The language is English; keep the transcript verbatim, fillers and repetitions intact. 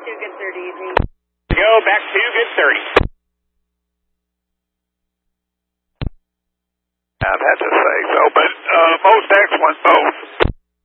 to good thirty. Go back to good thirty. I'd have to say so, but uh, most excellent both.